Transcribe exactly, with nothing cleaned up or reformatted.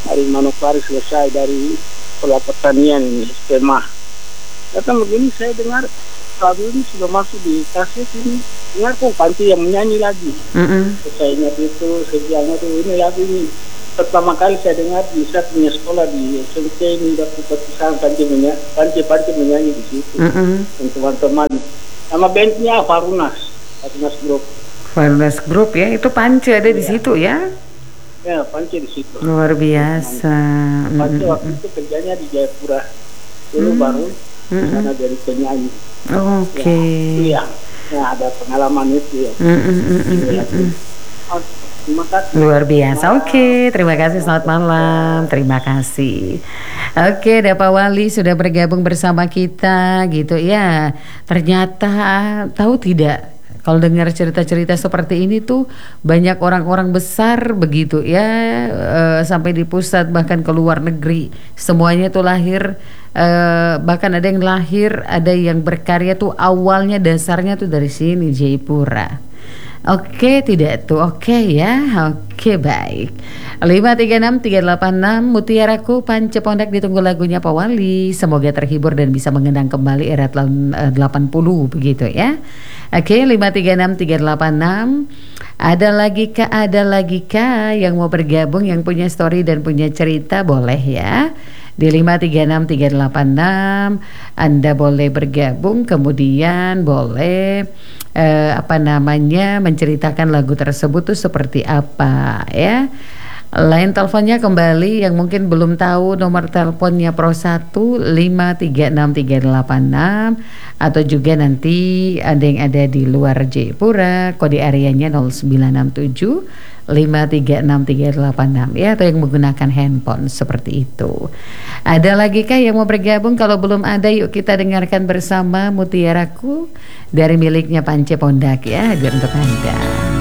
hari Manokwari selesai dari sekolah pertanian ini S P M A. Datang begini saya dengar lagu ini sudah masuk di kaset ini. Dengar kok Panci yang menyanyi lagi. Mm-mm. Saya ingat itu, saya bilang itu ini lagu ini. Pertama kali saya dengar di saat punya sekolah di S M T ini waktu perpisahan Panci menyanyi, Panci Panci menyanyi di situ. Mm-mm. Dan teman-teman. Nama bandnya Farunas, Farunas Group. Farunas Group ya, itu Panci ada di situ ya? Ya, Panci di situ. Luar biasa. Panci Mm-mm. waktu itu kerjanya di Jayapura. Dulu Mm. baru Mm-mm. sana jadi penyanyi. Oke. Ya, itu ya, ya ada pengalaman itu ya. Mm-mm, mm-mm, Ya, mm-mm. oh, terima kasih. Luar biasa. Oke, terima kasih. Selamat malam. Terima kasih. Oke, ada Pak Wali sudah bergabung bersama kita gitu ya. Ternyata tahu tidak, kalau dengar cerita-cerita seperti ini tuh banyak orang-orang besar begitu ya, eh, sampai di pusat bahkan ke luar negeri semuanya tuh lahir, eh, bahkan ada yang lahir, ada yang berkarya tuh awalnya dasarnya tuh dari sini Jayapura. Oke, tidak tuh oke ya. Oke, baik. lima tiga enam tiga delapan enam Mutiaraku Panca Pondak, ditunggu lagunya Pak Wali. Semoga terhibur dan bisa mengenang kembali era tahun eh, delapan puluh begitu ya. Oke, lima tiga enam tiga delapan enam. Ada lagi kah, ada lagi kah yang mau bergabung, yang punya story dan punya cerita, boleh ya. Di lima tiga enam tiga delapan enam Anda boleh bergabung, kemudian boleh eh, apa namanya menceritakan lagu tersebut tuh seperti apa ya. Lain teleponnya kembali yang mungkin belum tahu nomor teleponnya Pro satu lima tiga enam tiga delapan enam, atau juga nanti ada yang ada di luar Jayapura kode areanya nol sembilan enam tujuh lima tiga enam tiga delapan enam ya, atau yang menggunakan handphone seperti itu. Ada lagi kah yang mau bergabung? Kalau belum ada, yuk kita dengarkan bersama Mutiaraku dari miliknya Panca Pondak ya, hadir untuk Anda.